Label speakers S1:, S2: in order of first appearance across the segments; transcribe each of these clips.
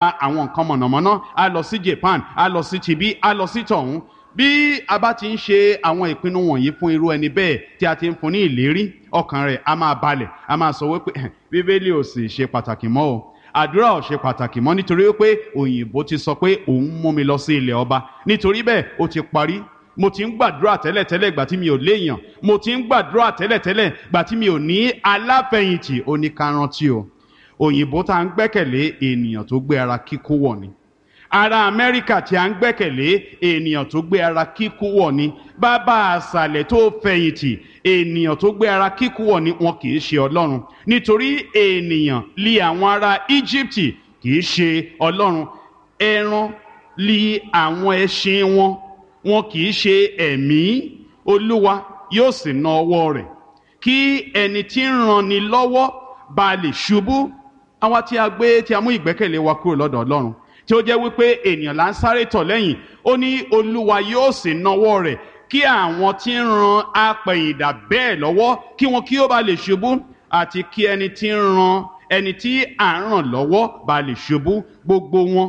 S1: àwọn nǹkan mọ̀nàmọ́ná, á lọ sí Japan, á lọ sí tibí, á lọ sí tọ̀hún. Bí a bá ti ń ṣe àwọn ìpinnu wọ̀nyí fún irú ẹni bẹ́ẹ̀ tí a ti ń fún ní ìlérí, ọkàn rẹ̀ á máa balẹ̀, á máa sọ wípé bíbélì ò sì ṣe pàtàkì mọ́ o, àdúrà ò ṣe pàtàkì mọ́, nítorí wípé òyìnbó ti sọ pé òun mú mi lọ sí ilẹ̀ ọba, nítorí bẹ́ẹ̀ ó ti parí. Mo ti ń gbàdúrà tẹ́lẹ̀tẹ́lẹ̀ ìgbà tí mi ò léèyàn, mo ti ń gbàdúrà tẹ́lẹ̀tẹ́lẹ̀ ìgbà tí mi ò ní aláfẹ̀yìntì. Ó ní ká rántí o, òyìnbó tá à ń gbẹ́kẹ̀lé ènìyàn tó gbé ara kíkó wọ̀ ni. Ará Amẹ́ríkà tí a ń gbẹ́kẹ̀lé ènìyàn tó gbé ara kíkó wọ̀ ni. Bàbá àṣàlẹ̀ tó fẹ̀yìntì ènìyàn tó gbé ara kíkó wọ̀ ni. Wọn kì í ṣe Ọlọ́run, nítorí ènìyàn lé àwọn ará Íjíbítì kì í ṣe Ọlọ́run. Ẹran lé àwọn ẹṣin wọn, wọn kì í ṣe ẹ̀mí. Olúwa yóò sì na ọwọ́ rẹ̀ kí ẹni tí ń ran ni lọ́wọ́ bá lè ṣubú. Àwa tí a mú ìgbẹ́kẹ̀lé wa kúrò lọ́dọ̀ Ọlọ́run, tí ó jẹ́ wípé ènìyàn là ń sáré tọ̀ lẹ́yìn, ó ní Olúwa yóò sì nawọ́ rẹ̀ kí àwọn tí ń ran apẹ̀yìndà bẹ́ẹ̀ lọ́wọ́ kí wọn kí ó bá lè ṣubú, àti kí ẹni tí ń ran ẹni tí à ń ràn lọ́wọ́ bá lè ṣubú. Gbogbo wọn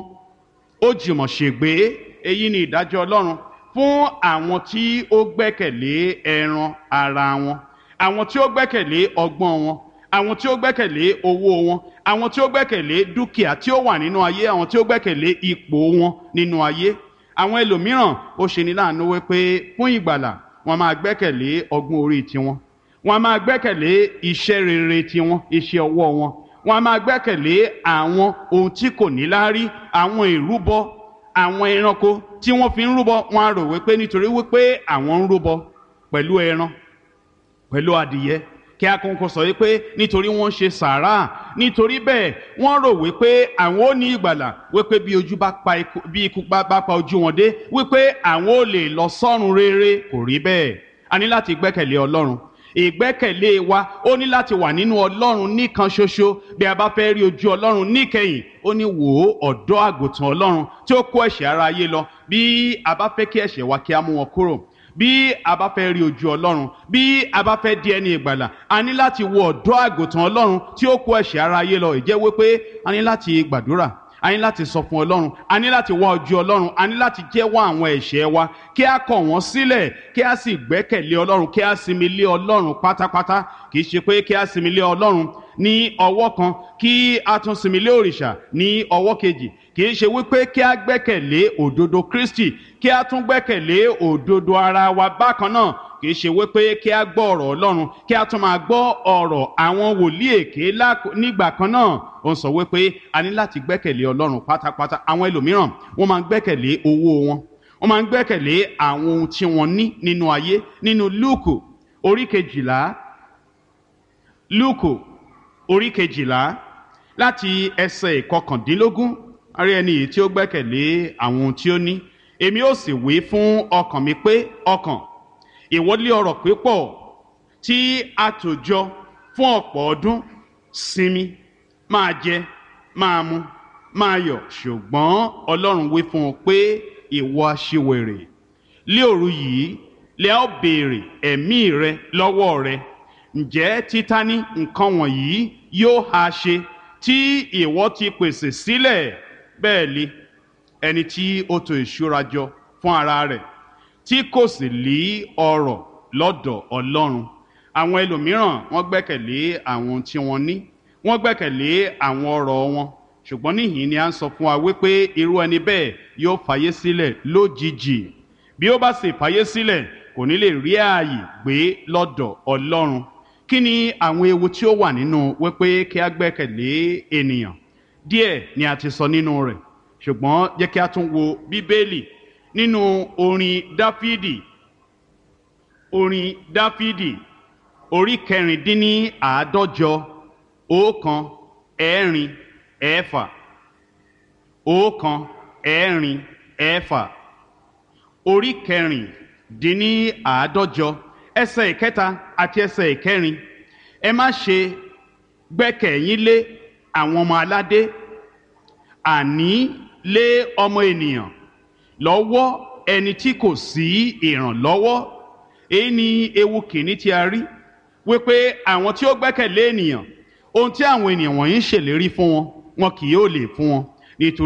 S1: ó jùmọ̀ ṣègbé. Èyí ni ìdájọ́ Ọlọ́run fún àwọn tí ó gbẹ́kẹ̀lé ẹran ara wọn, àwọn tí ó gbẹ́kẹ̀lé ọgbọ́n wọn, àwọn tí ó gbẹ́kẹ̀lé owó wọn, àwọn tí ó gbẹ́kẹ̀lé dúkìá tí ó wà nínú ayé, àwọn tí ó gbẹ́kẹ̀lé ipò wọn nínú ayé. Àwọn ẹlòmíràn ó ṣe ní láàánú wípé fún ìgbàlà wọn máa gbẹ́kẹ̀lé ọgbọ́n orí tiwọn, wọn máa gbẹ́kẹ̀lé iṣẹ́ rere tiwọn, iṣẹ́ ọwọ́ wọn, wọn máa gbẹ́kẹ̀lé àwọn ohun tí kò ní láárí, àwọn ìrúbọ, àwọn ẹranko tí wọ́n fi ń rúbọ. Wọn á rò wípé nítorí wípé àwọn ń rúbọ pẹ̀lú ẹran, pẹ̀lú adìyẹ, kí a kọ́kọ́ sọ wípé nítorí wọ́n ṣe sàárà, nítorí bẹ́ẹ̀ wọ́n rò wípé àwọn ò ní ìgbàlà, wípé bí ikú bá pa ojú wọn dé, wípé àwọn ò lè lọ sọ́run rere. Kò rí bẹ́ẹ̀. A ní láti gbẹ́kẹ̀lé Ọlọ́run. Ìgbẹ́kẹ̀lé wa ó ní láti wà nínú Ọlọ́run nìkan ṣoṣo. Bí a bá fẹ́ rí ojú Ọlọ́run níkẹyìn, ó ní wò ó, ọ̀dọ́ àgùntàn Ọlọ́run tí ó kó ẹ̀ṣẹ̀ ara ayé lọ. Bí a bá fẹ́ kí ẹ̀ṣẹ̀ wa kí a mú wọn kúrò, bí a bá fẹ́ rí ojú Ọlọ́run, bí a bá fẹ́ di ẹni ìgbàlà, a ní láti wo ọ̀dọ́ àgùntàn Ọlọ́run tí ó kó ẹ̀ṣẹ̀ ara ayé lọ. Ìjẹ́ wípé a ní láti gbàdúrà, a ní láti sọ fún Ọlọ́run, a ní láti wá ojú Ọlọ́run, a ní láti jẹ́wọ́ àwọn ẹ̀ṣẹ̀ wa, kí a kọ̀ wọ́n sílẹ̀, kí a sì gbẹ́kẹ̀lé Ọlọ́run, kí a sinmi lé Ọlọ́run pátápátá. Kì í ṣe pé kí a sinmi lé Ọlọ́run ní ọwọ́ kan, kí a tún sinmi lé òrìṣà ní ọwọ́ kejì. Kì í ṣe wípé kí a gbẹ́kẹ̀lé òdodo Kristi, kí a tún gbẹ́kẹ̀lé òdodo ara wa bákan náà. Kì í ṣe wípé kí a gbọ́ ọ̀rọ̀ Ọlọ́run, kí a tún máa gbọ́ ọ̀rọ̀ àwọn wòlíì èké nígbà kan náà. Ó ń sọ wípé a ní láti gbẹ́kẹ̀lé Ọlọ́run pátápátá. Àwọn ẹlòmíràn wọ́n máa ń gbẹ́kẹ̀lé owó wọn, wọ́n máa ń gbẹ́kẹ̀lé àwọn ohun tí wọ́n ní nínú ayé. Nínú Lúùkù orí kejìlá láti ẹsẹ̀ ìkọkàndínlógún, a rí ẹni yìí tí ó gbẹ́kẹ̀lé àwọn ohun tí ó ní. Èmi ó sì wí fún ọkàn mi pé, ọkàn, ìwọ lé ọrọ̀ pípọ̀ tí a tò jọ fún ọ̀pọ̀ ọdún, sinmi, máa jẹ, máa mu, máa yọ̀. Ṣùgbọ́n Ọlọ́run wí fún un pé, ìwọ aṣiwèrè, lé òru yìí lẹ ó béèrè ẹ̀mí rẹ lọ́wọ́ rẹ. Ǹjẹ́ títa ní nǹkan wọ̀nyí yóò ha ṣe tí ìwọ ti pèsè sílẹ̀? Bẹ́ẹ̀ li ẹni tí ó tò ìṣúra jọ fún ara rẹ̀, tí kò sì lí ọrọ̀ lọ́dọ̀ Ọlọ́run. Àwọn ẹlòmíràn wọ́n gbẹ́kẹ̀lé àwọn tí wọ́n ní, wọ́n gbẹ́kẹ̀lé àwọn ọrọ̀ wọn. Ṣùgbọ́n níhìn ni a ń sọ fún wa wípé irú ẹni bẹ́ẹ̀ yóò fàyè sílẹ̀ lójijì. Bí ó bá sì fàyè sílẹ̀, kò ní lè rí ààyè gbé lọ́dọ̀ Ọlọ́run. Kí ni àwọn ewu tí ó wà nínú wípé kí a gbẹ́kẹ̀lé ènìyàn? Díẹ̀ ni a ti sọ nínú rẹ̀, ṣùgbọ́n jẹ́ kí a tún wo Bíbélì nínú orin Dáfídì orí 150, 1, 2, 6. 1, 2, 6. Orí 150, ẹsẹ̀ ìkẹta àti ẹsẹ̀ ìkẹrin. Ẹ má ṣe gbẹ́kẹ̀yín lé àwọn ọmọ aládé, àní lé ọmọ ènìyàn lọ́wọ́ ẹni tí kò sí ìrànlọ́wọ́. Èyí ni ewu kìíní tí a rí, wípé àwọn tí ó gbẹ́kẹ̀lé ènìyàn, ohun tí àwọn ènìyàn wọ̀nyí ń ṣèlérí fún wọn, wọn kì yóò lè fún wọn. Nítorí